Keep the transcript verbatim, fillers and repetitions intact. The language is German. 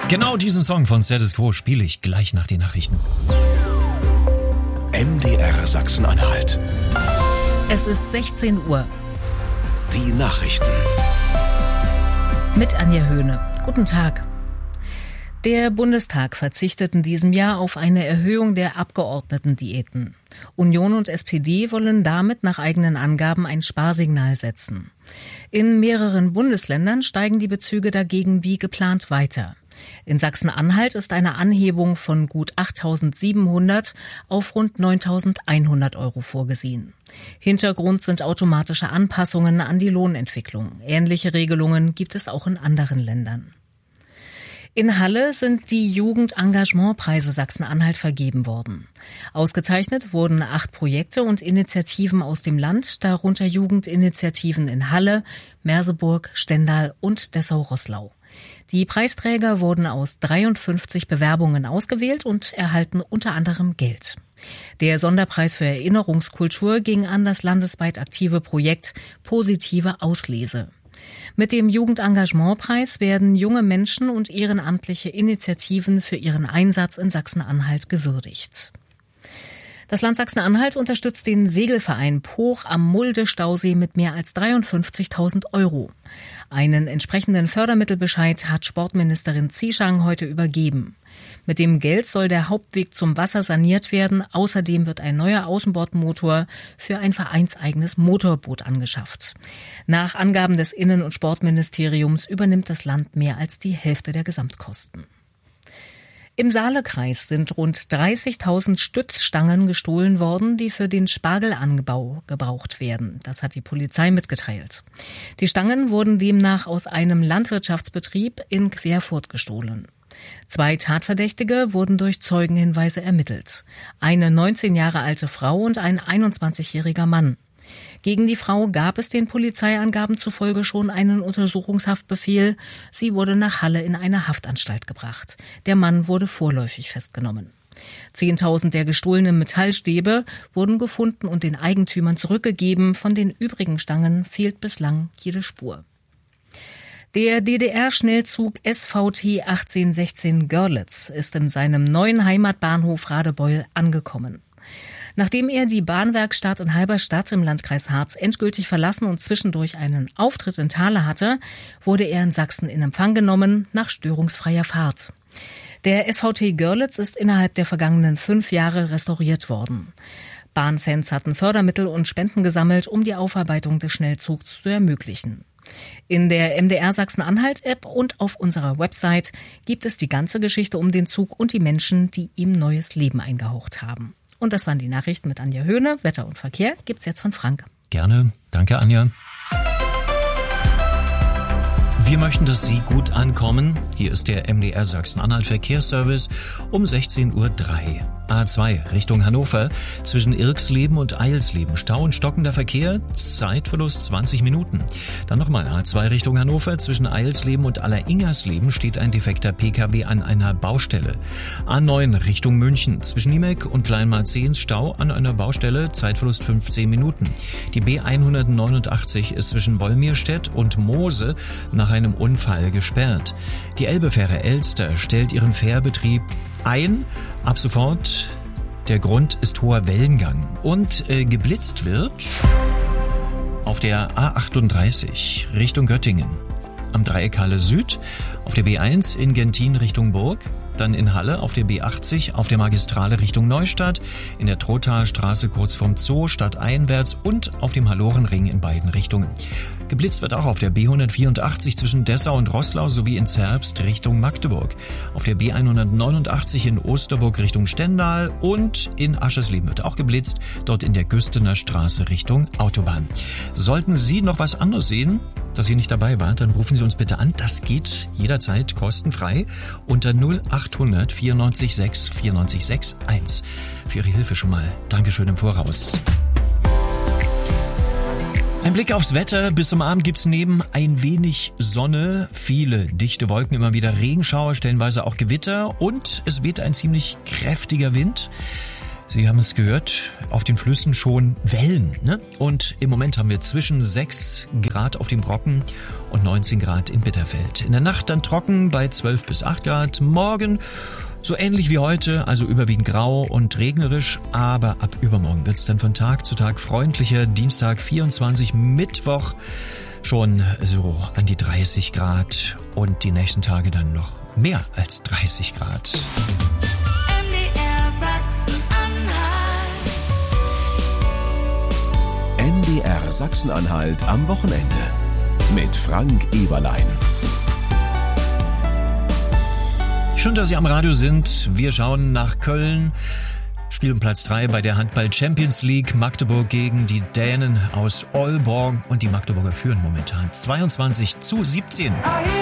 Genau diesen Song von Status Quo spiele ich gleich nach den Nachrichten. M D R Sachsen-Anhalt. Es ist sechzehn Uhr. Die Nachrichten. Mit Anja Höhne. Guten Tag. Der Bundestag verzichtet in diesem Jahr auf eine Erhöhung der Abgeordnetendiäten. Union und S P D wollen damit nach eigenen Angaben ein Sparsignal setzen. In mehreren Bundesländern steigen die Bezüge dagegen wie geplant weiter. In Sachsen-Anhalt ist eine Anhebung von gut achttausendsiebenhundert auf rund neuntausendeinhundert Euro vorgesehen. Hintergrund sind automatische Anpassungen an die Lohnentwicklung. Ähnliche Regelungen gibt es auch in anderen Ländern. In Halle sind die Jugendengagementpreise Sachsen-Anhalt vergeben worden. Ausgezeichnet wurden acht Projekte und Initiativen aus dem Land, darunter Jugendinitiativen in Halle, Merseburg, Stendal und Dessau-Roßlau. Die Preisträger wurden aus dreiundfünfzig Bewerbungen ausgewählt und erhalten unter anderem Geld. Der Sonderpreis für Erinnerungskultur ging an das landesweit aktive Projekt Positive Auslese. Mit dem Jugendengagementpreis werden junge Menschen und ehrenamtliche Initiativen für ihren Einsatz in Sachsen-Anhalt gewürdigt. Das Land Sachsen-Anhalt unterstützt den Segelverein Poch am Mulde-Stausee mit mehr als dreiundfünfzigtausend Euro. Einen entsprechenden Fördermittelbescheid hat Sportministerin Zieschang heute übergeben. Mit dem Geld soll der Hauptweg zum Wasser saniert werden. Außerdem wird ein neuer Außenbordmotor für ein vereinseigenes Motorboot angeschafft. Nach Angaben des Innen- und Sportministeriums übernimmt das Land mehr als die Hälfte der Gesamtkosten. Im Saalekreis sind rund dreißigtausend Stützstangen gestohlen worden, die für den Spargelanbau gebraucht werden. Das hat die Polizei mitgeteilt. Die Stangen wurden demnach aus einem Landwirtschaftsbetrieb in Querfurt gestohlen. Zwei Tatverdächtige wurden durch Zeugenhinweise ermittelt. Eine neunzehn Jahre alte Frau und ein einundzwanzigjähriger Mann. Gegen die Frau gab es den Polizeiangaben zufolge schon einen Untersuchungshaftbefehl. Sie wurde nach Halle in eine Haftanstalt gebracht. Der Mann wurde vorläufig festgenommen. Zehntausend der gestohlenen Metallstäbe wurden gefunden und den Eigentümern zurückgegeben. Von den übrigen Stangen fehlt bislang jede Spur. Der D D R-Schnellzug S V T achtzehnhundertsechzehn Görlitz ist in seinem neuen Heimatbahnhof Radebeul angekommen. Nachdem er die Bahnwerkstatt in Halberstadt im Landkreis Harz endgültig verlassen und zwischendurch einen Auftritt in Thale hatte, wurde er in Sachsen in Empfang genommen nach störungsfreier Fahrt. Der S V T Görlitz ist innerhalb der vergangenen fünf Jahre restauriert worden. Bahnfans hatten Fördermittel und Spenden gesammelt, um die Aufarbeitung des Schnellzugs zu ermöglichen. In der M D R Sachsen-Anhalt-App und auf unserer Website gibt es die ganze Geschichte um den Zug und die Menschen, die ihm neues Leben eingehaucht haben. Und das waren die Nachrichten mit Anja Höhne. Wetter und Verkehr gibt's jetzt von Frank. Gerne. Danke, Anja. Wir möchten, dass Sie gut ankommen. Hier ist der M D R Sachsen-Anhalt Verkehrsservice um sechzehn Uhr drei. A zwei Richtung Hannover. Zwischen Irksleben und Eilsleben Stau und stockender Verkehr. Zeitverlust zwanzig Minuten. Dann nochmal A zwei Richtung Hannover. Zwischen Eilsleben und Alleringersleben steht ein defekter P K W an einer Baustelle. A neun Richtung München. Zwischen Niemek und Kleinmarzehns Stau an einer Baustelle. Zeitverlust fünfzehn Minuten. Die B hundertneunundachtzig ist zwischen Wolmirstedt und Moose nach einem Unfall gesperrt. Die Elbefähre Elster stellt ihren Fährbetrieb ein. Ab sofort, der Grund ist hoher Wellengang. Und äh, geblitzt wird auf der A achtunddreißig Richtung Göttingen. Am Dreieck Halle Süd, auf der B eins in Gentin Richtung Burg. Dann in Halle auf der B achtzig, auf der Magistrale Richtung Neustadt, in der Trothalstraße kurz vorm Zoo stadteinwärts und auf dem Hallorenring in beiden Richtungen. Geblitzt wird auch auf der B hundertvierundachtzig zwischen Dessau und Roßlau sowie in Zerbst Richtung Magdeburg. Auf der B hundertneunundachtzig in Osterburg Richtung Stendal und in Aschersleben wird auch geblitzt, dort in der Güstener Straße Richtung Autobahn. Sollten Sie noch was anderes sehen, dass Sie nicht dabei waren, dann rufen Sie uns bitte an. Das geht jederzeit kostenfrei unter null achthundert vierundneunzig sechs vierundneunzig sechs eins. Für Ihre Hilfe schon mal Dankeschön im Voraus. Ein Blick aufs Wetter. Bis zum Abend gibt's neben ein wenig Sonne, viele dichte Wolken, immer wieder Regenschauer, stellenweise auch Gewitter und es weht ein ziemlich kräftiger Wind. Sie haben es gehört, auf den Flüssen schon Wellen, ne? Und im Moment haben wir zwischen sechs Grad auf dem Brocken und neunzehn Grad in Bitterfeld. In der Nacht dann trocken bei zwölf bis acht Grad. Morgen so ähnlich wie heute, also überwiegend grau und regnerisch, aber ab übermorgen wird es dann von Tag zu Tag freundlicher. Dienstag vierundzwanzig, Mittwoch schon so an die dreißig Grad und die nächsten Tage dann noch mehr als dreißig Grad. M D R Sachsen-Anhalt. M D R Sachsen-Anhalt am Wochenende mit Frank Eberlein. Schön, dass Sie am Radio sind. Wir schauen nach Köln. Spiel um Platz drei bei der Handball Champions League. Magdeburg gegen die Dänen aus Aalborg. Und die Magdeburger führen momentan zweiundzwanzig zu siebzehn.